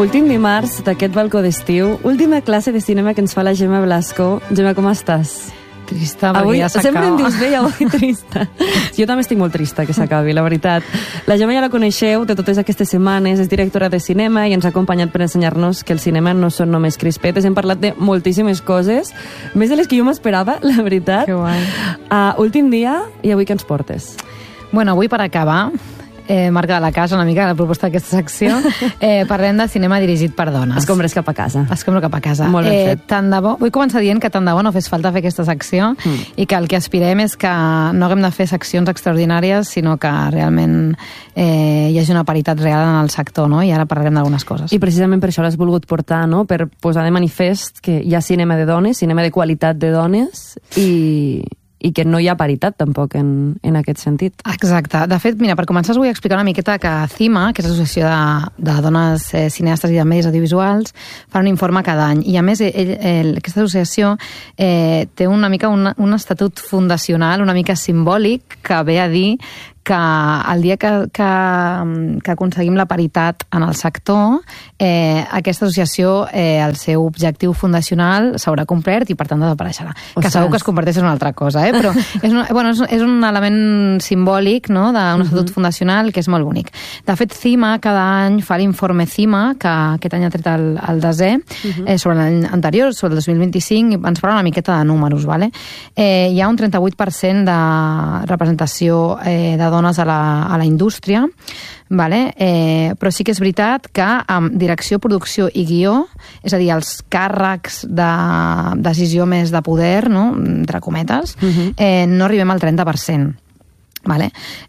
Últim dimarts d'aquest balcó d'estiu, última classe de cinema que ens fa la Gemma Blasco. Gemma, com estàs? Trista, perquè avui, ja s'acaba. Sempre em dius bé i avui trista. Jo també estic molt trista que s'acabi, la veritat. La Gemma ja la coneixeu de totes aquestes setmanes, és directora de cinema i ens ha acompanyat per ensenyar-nos que el cinema no són només crispetes. Hem parlat de moltíssimes coses, més de les que jo m'esperava, la veritat. Que guai. Últim dia, i avui què ens portes? Bueno, avui per acabar, marca de la casa una mica la proposta d'aquesta secció, parlem de cinema dirigit per dones. Escombres cap a casa. Escombro cap a casa. Molt ben fet. Tant de bo, vull començar dient que tant de bo no fes falta fer aquesta secció i que el que aspirem és que no haguem de fer seccions extraordinàries, sinó que realment hi hagi una paritat real en el sector, no? I ara parlarem d'algunes coses. I precisament per això l'has volgut portar, no? Per posar de manifest que hi ha cinema de dones, cinema de qualitat de dones i que no hi ha paritat tampoc en aquest sentit. Exacte. De fet, mira, per començar us vull explicar una miqueta que CIMA, que és l'Associació de Dones Cineastes i de Medis Audiovisuals, fa un informe cada any. I a més, aquesta associació té una mica un estatut fundacional, una mica simbòlic, que ve a dir que el dia que aconseguim la paritat en el sector, aquesta associació, el seu objectiu fundacional s'haurà complert i per tant desapareixerà. Que segur que es converteix en una altra cosa, però és un element simbòlic, no?, d'un estatut fundacional que és molt bonic. De fet, CIMA cada any fa l'informe CIMA, que aquest any ha tret el desè, sobre l'any anterior, sobre el 2025, i ens parla una miqueta de números, vale? Hi ha un 38% de representació de dones a la indústria, vale? Però sí que és veritat que amb direcció, producció i guió, és a dir, els càrrecs de decisió més de poder, no?, entre cometes, no arribem al 30%. Vale?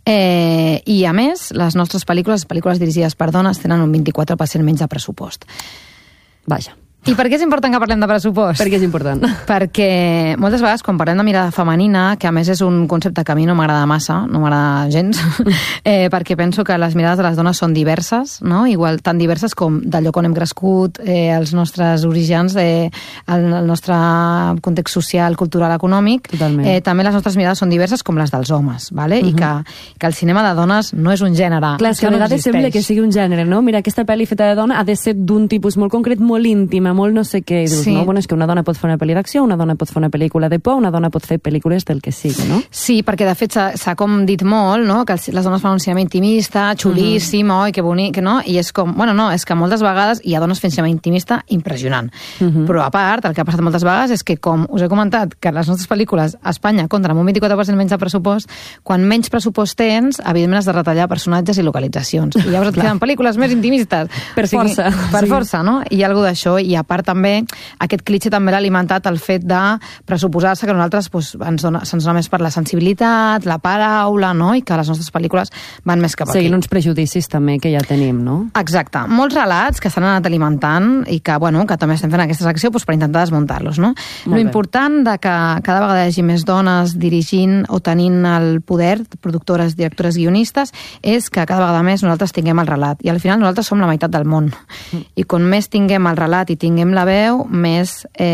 I a més, les nostres pel·lícules dirigides per dones tenen un 24% menys de pressupost. Vaja. I per què és important que parlem de pressupost? Per què és important? Perquè moltes vegades quan parlem de mirada femenina, que a més és un concepte que a mi no m'agrada massa, no m'agrada gens, perquè penso que les mirades de les dones són diverses, no? Igual tan diverses com del lloc on hem crescut, els nostres orígens, el nostre context social, cultural, econòmic. Totalment. També les nostres mirades són diverses com les dels homes, vale? I que el cinema de dones no és un gènere. Clar, és que a vegades sembla que sigui un gènere, no? Mira, aquesta pel·li feta de dona ha de ser d'un tipus molt concret, molt íntima, molt no sé què, i dius, no? Bueno, és que una dona pot fer una pel·li d'acció, una dona pot fer una pel·lícula de por, una dona pot fer pel·lícules del que sigui, no? Sí, perquè de fet s'ha com dit molt, no?, que les dones fan un cinema intimista, xulíssim, oi, que bonic, no? I és com, bueno, no, és que moltes vegades hi ha dones fent cinema intimista impressionant. Però a part, el que ha passat moltes vegades és que, com us he comentat, que les nostres pel·lícules a Espanya compten amb un 24% menys de pressupost, quan menys pressupost tens, evidentment has de retallar personatges i localitzacions. I llavors et queden pel·lícules més intimistes. Per força. Per força, no? I hi ha alguna d'això, i a part també aquest clitxe també l'ha alimentat el fet de pressuposar-se que nosaltres se'ns dona més per la sensibilitat, la paraula, no?, i que les nostres pel·lícules van més cap aquí. Seguint uns prejudicis també que ja tenim, no? Exacte. Molts relats que s'han anat alimentant i que, bueno, que també estem fent aquesta secció per intentar desmuntar-los, no? Lo important de que cada vegada hi hagi més dones dirigint o tenint el poder, productores, directores, guionistes, és que cada vegada més nosaltres tinguem el relat. I al final nosaltres som la meitat del món. I com més tinguem el relat i tinguem la veu, més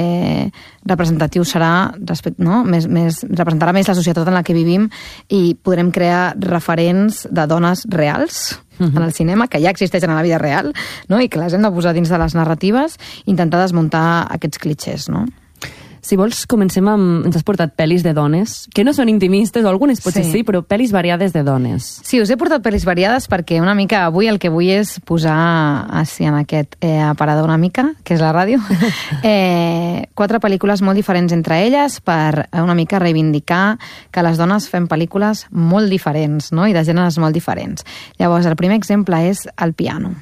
representatiu serà, no? Representarà més la societat en la que vivim i podrem crear referents de dones reals en el cinema, que ja existeixen a la vida real, no?, i que les hem de posar dins de les narratives i intentar desmuntar aquests clitxers, no? Si vols, comencem amb... Ens has portat pel·lis de dones, que no són intimistes, o algunes potser sí, però pel·lis variades de dones. Sí, us he portat pel·lis variades perquè una mica avui el que vull és posar així en aquest aparador una mica, que és la ràdio, 4 pel·lícules molt diferents entre elles per una mica reivindicar que les dones fem pel·lícules molt diferents, no?, i de gèneres molt diferents. Llavors, el primer exemple és El piano.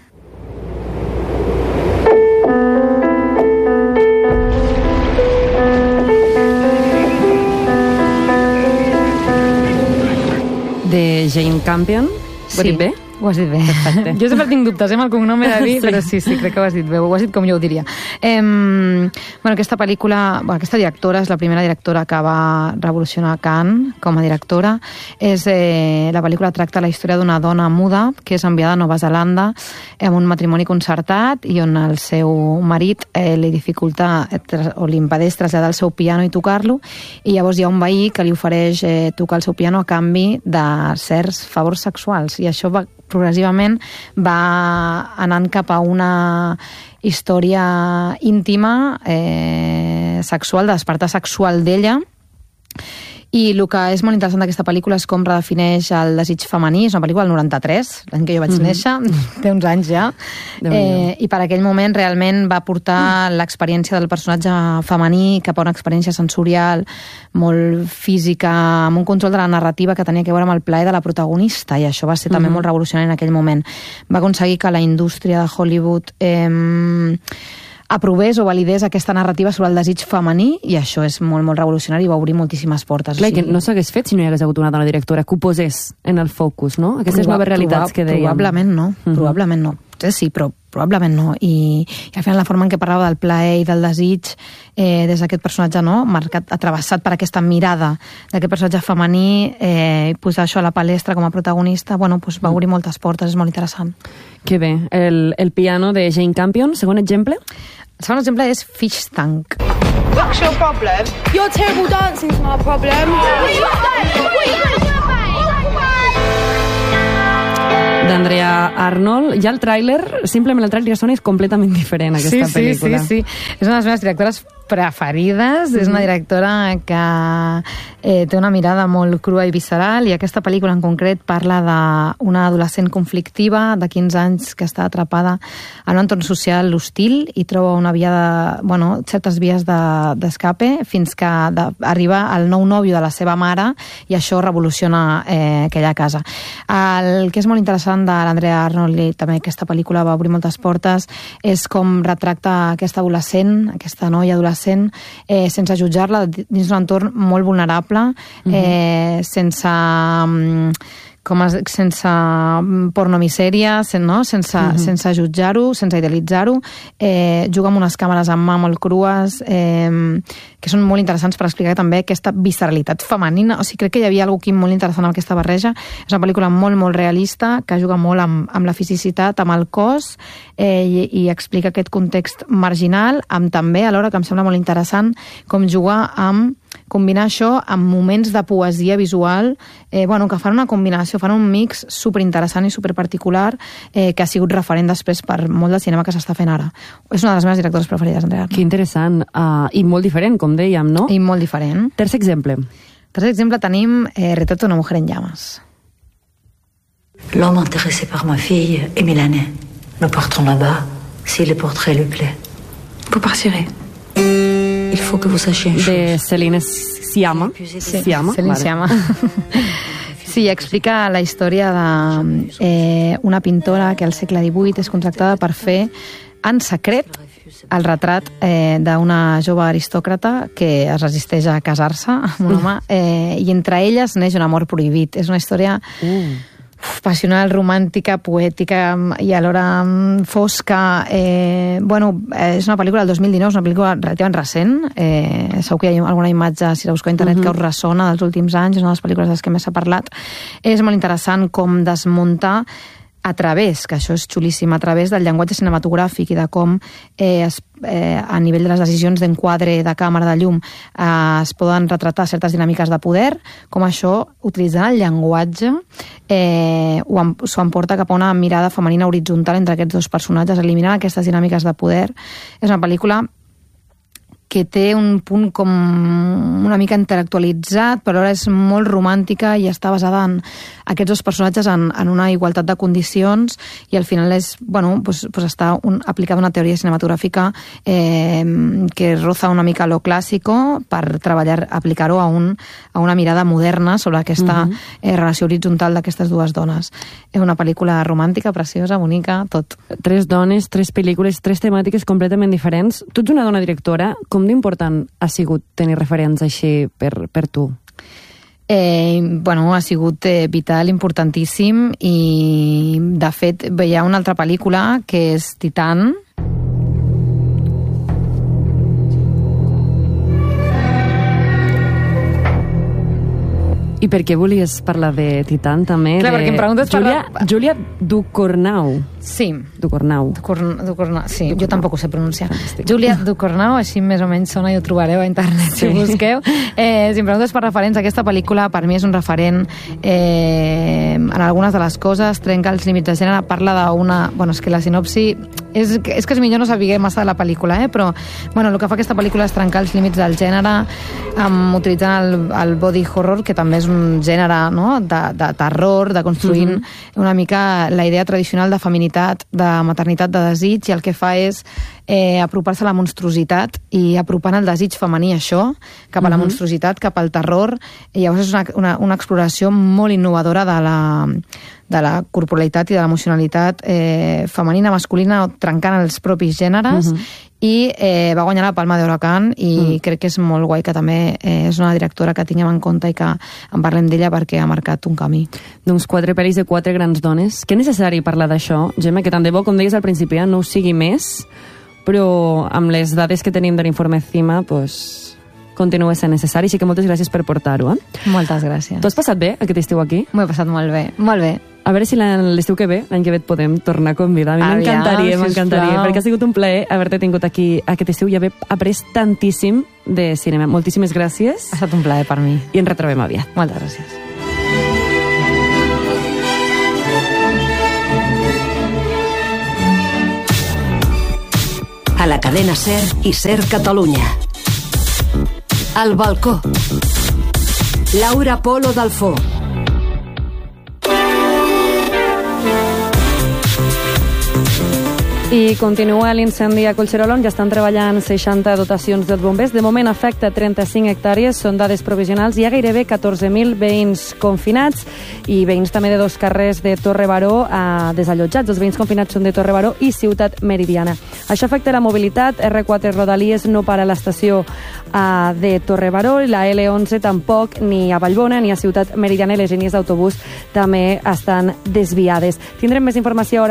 De Jane Campion. Ho he dit bé? Ho has dit bé. Perfecte. Jo sempre tinc dubtes amb el cognom he de dir, però sí, crec que ho has dit bé. Ho has dit com jo ho diria. Aquesta pel·lícula, aquesta directora és la primera directora que va revolucionar Cannes com a directora. La pel·lícula tracta la història d'una dona muda que és enviada a Nova Zelanda amb un matrimoni concertat i on el seu marit li dificulta o li impedeix traslladar el seu piano i tocar-lo, i llavors hi ha un veí que li ofereix tocar el seu piano a canvi de certs favors sexuals, i això va progressivament va anant cap a una història íntima, sexual, de despertar sexual d'ella. I el que és molt interessant d'aquesta pel·lícula és com redefineix el desig femení. És una pel·lícula del 93, l'any que jo vaig néixer, té uns anys ja, i per aquell moment realment va portar l'experiència del personatge femení cap a una experiència sensorial molt física, amb un control de la narrativa que tenia que veure amb el plaer de la protagonista, i això va ser també molt revolucionari en aquell moment. Va aconseguir que la indústria de Hollywood aprovés o validés aquesta narrativa sobre el desig femení, i això és molt, molt revolucionari i va obrir moltíssimes portes. Clar, que no s'hagués fet si no hi hagués hagut una dona directora que ho posés en el focus, no? Aquestes noves realitats que dèiem. Probablement no, probablement no. Sí, però probablement no. I al final la forma en què parlava del plaer i del desig des d'aquest personatge, no? Marcat, atravessat per aquesta mirada d'aquest personatge femení, posar això a la palestra com a protagonista, bueno, pues va obrir moltes portes, és molt interessant. Que bé. El piano de Jane Campion, segon exemple? El segon exemple és Fish Tank. What's your problem? Your terrible dancing's my problem. D'Andrea Arnold. Ja el tràiler, simplement el tràiler ja sona completament diferent, aquesta pel·lícula. Sí. És una de les meves directores preferides. És una directora que té una mirada molt crua i visceral, i aquesta pel·lícula en concret parla d'una adolescent conflictiva de 15 anys que està atrapada en un entorn social hostil i troba una via certes vies d'escape fins que arriba al nou nòvio de la seva mare, i això revoluciona aquella casa. El que és molt interessant de l'Andrea Arnold, i també aquesta pel·lícula va obrir moltes portes, és com retracta aquesta adolescent, aquesta noia adolescent, sense jutjar-la, dins d'un entorn molt vulnerable, sense pornomisèria, sense jutjar-ho, sense idealitzar-ho, juga amb unes càmeres en mà molt crues, que són molt interessants per explicar també aquesta visceralitat femenina. O sigui, crec que hi havia alguna cosa molt interessant amb aquesta barreja. És una pel·lícula molt, molt realista, que juga molt amb la fisicitat, amb el cos, i explica aquest context marginal, amb també, alhora, que em sembla molt interessant, com jugar amb combinar això amb moments de poesia visual, que fan una combinació, fan un mix superinteressant i superparticular, que ha sigut referent després per molt del cinema que s'està fent ara. És una de les meves directores preferides, Andrea Arnold. Que interessant. I molt diferent, com dèiem, no? I molt diferent. Tercer exemple. Tercer exemple tenim Retrato de una mujer en llamas. L'homme intéressé par ma fille est milanais. Nous partons là-bas, si le portrait lui plaît. Vous partirez. Il faut que vous sachiez une chose. De Céline Sciamma. Céline Sciamma. Sí, explica la història d'una pintora que al segle XVIII és contractada per fer en secret el retrat d'una jove aristòcrata que es resisteix a casar-se amb un home, i entre elles neix un amor prohibit. És una història passional, romàntica, poètica i alhora fosca. És una pel·lícula del 2019, és una pel·lícula relativament recent. Segur que hi ha alguna imatge, si la busqueu a internet, que us ressona dels últims anys. És una de les pel·lícules de les que més s'ha parlat. És molt interessant com desmunta a través, que això és xulíssim, a través del llenguatge cinematogràfic i de com a nivell de les decisions d'enquadre, de càmera, de llum, es poden retratar certes dinàmiques de poder, com això, utilitzant el llenguatge, s'ho emporta cap a una mirada femenina horitzontal entre aquests dos personatges, eliminant aquestes dinàmiques de poder. És una pel·lícula que té un punt com una mica intel·lectualitzat, però ara és molt romàntica i està basada en aquests dos personatges en una igualtat de condicions, i al final és, està aplicada una teoria cinematogràfica que roza una mica lo clásico per treballar, aplicar-ho a una mirada moderna sobre aquesta relació horitzontal d'aquestes dues dones. És una pel·lícula romàntica, preciosa, bonica, tot. 3 dones, 3 pel·lícules, 3 temàtiques completament diferents. Tu ets una dona directora. Com d'important ha sigut tenir referents així per tu? Ha sigut vital, importantíssim, i de fet hi ha una altra pel·lícula que és Titan. I per què volies parlar de Titan, també? Clar, perquè em preguntes Júlia Ducournau. Sí. Ducournau. Sí, jo tampoc ho sé pronunciar. Júlia Ducournau, així més o menys sona i ho trobareu a internet, si ho busqueu. Si em preguntes per referents, aquesta pel·lícula per mi és un referent en algunes de les coses, trenca els límits de gènere, parla d'una... Bueno, és que la sinopsi... És que és millor no saber massa de la pel·lícula, però bueno, el que fa aquesta pel·lícula és trencar els límits del gènere utilitzant el body horror, que també és un gènere, no?, de terror, de construint una mica la idea tradicional de feminitat, de maternitat, de desig, i el que fa és apropar-se a la monstruositat i apropant el desig femení, això, cap a la monstruositat, cap al terror, i llavors és una exploració molt innovadora de la corporalitat i de l'emocionalitat femenina, masculina, trencant els propis gèneres, i va guanyar la Palma d'Or a Cannes, i crec que és molt guai que també és una directora que tinguem en compte i que en parlem d'ella perquè ha marcat un camí. Doncs 4 pel·lis de 4 grans dones. Que necessari parlar d'això, Gemma, que tant de bo, com deies al principi, no ho sigui més, però amb les dades que tenim de l'informe CIMA, doncs, continua sent necessari, així que moltes gràcies per portar-ho. Moltes gràcies. Tu has passat bé aquest estiu aquí? M'ho he passat molt bé, molt bé. A veure si l'estiu que ve, l'any que ve et podem tornar a convidar. A mi m'encantaria, perquè ha sigut un plaer haver-te tingut aquí aquest estiu i haver après tantíssim de cinema. Moltíssimes gràcies. Ha estat un plaer per mi. I ens retrobem aviat. Moltes gràcies. A la cadena SER i SER Catalunya. Al balcó. Laura Polo Dalfó. I continua l'incendi a Collserola, on ja estan treballant 60 dotacions dels bombers. De moment afecta 35 hectàrees, són dades provisionals. Hi ha gairebé 14.000 veïns confinats i veïns també de 2 carrers de Torre Baró desallotjats. Els veïns confinats són de Torre Baró i Ciutat Meridiana. Això afecta la mobilitat. R4 Rodalies no para a l'estació de Torre Baró, i la L11 tampoc, ni a Vallbona ni a Ciutat Meridiana, i les línies d'autobús també estan desviades. Tindrem més informació ara